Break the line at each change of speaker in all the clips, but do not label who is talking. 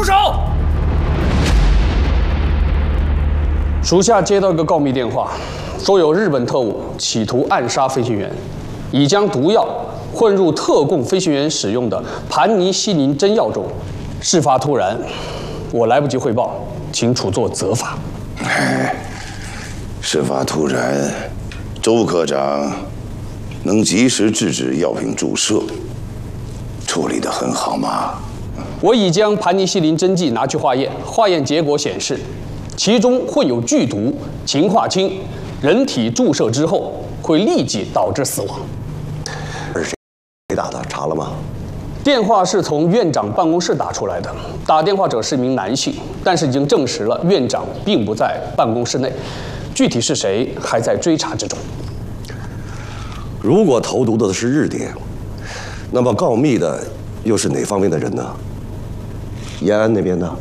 手！属下接到一个告密电话，说有日本特务企图暗杀飞行员，已将毒药混入特供飞行员使用的盘尼西林针药中。事发突然，我来不及汇报，请处做责罚。
事发突然，周科长能及时制止药品注射，处理得很好嘛。
我已将盘尼西林针剂拿去化验，化验结果显示，其中混有剧毒氰化氢，人体注射之后会立即导致死亡。
是谁打的？查了吗？
电话是从院长办公室打出来的，打电话者是一名男性，但是已经证实了院长并不在办公室内，具体是谁还在追查之中。
如果投毒的是日谍，那么告密的又是哪方面的人呢？延安那边的？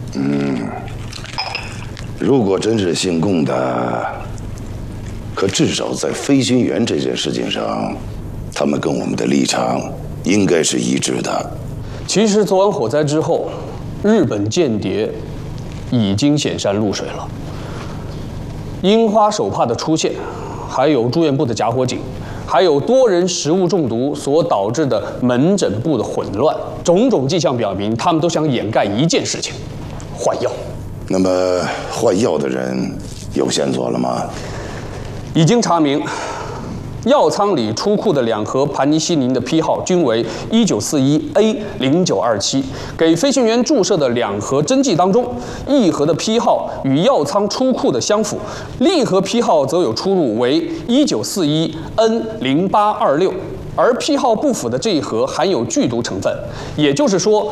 如果真是姓龚的，可至少在飞行员这件事情上，他们跟我们的立场应该是一致的。
其实昨晚火灾之后，日本间谍已经显山露水了。樱花手帕的出现，还有住院部的假火警，还有多人食物中毒所导致的门诊部的混乱，种种迹象表明，他们都想掩盖一件事情：换药。
那么换药的人有线索了吗？
已经查明，药仓里出库的2盒盘尼西林的批号均为1941A0927，给飞行员注射的2盒针剂当中，1盒的批号与药仓出库的相符，另一盒批号则有出入为1941N0826，而批号不符的这一盒含有剧毒成分，也就是说，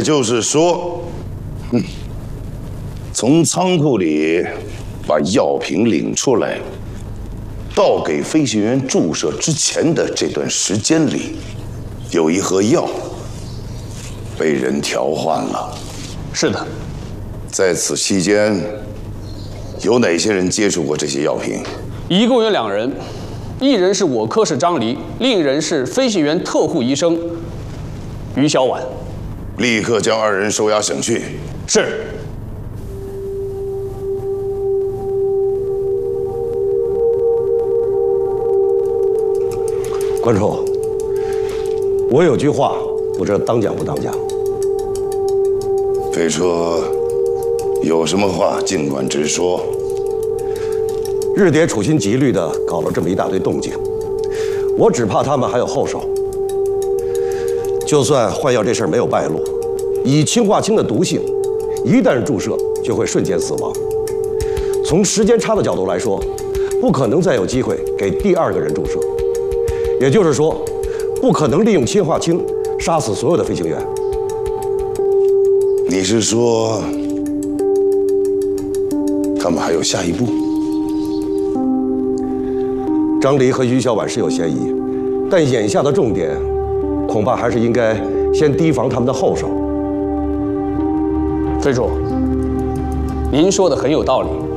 从仓库里把药品领出来，到给飞行员注射之前的这段时间里，有1盒药被人调换了。是的，在此期间，有哪些人接触过这些药品？一共有2人，一人是我科室张黎，另一人是飞行员特护医生于小婉。立刻将2人收押审讯。是。
关处，我有句话，不知道当讲不当讲。
飞车，有什么话尽管直说。
日谍处心积虑地搞了这么一大堆动静，我只怕他们还有后手。就算换药这事儿没有败露，以氰化氢的毒性，一旦注射就会瞬间死亡。从时间差的角度来说，不可能再有机会给第2个人注射。也就是说，不可能利用氰化氢杀死所有的飞行员。
你是说，他们还有下一步？
张黎和于小婉是有嫌疑，但眼下的重点，恐怕还是应该先提防他们的后手。
飞处，您说的很有道理。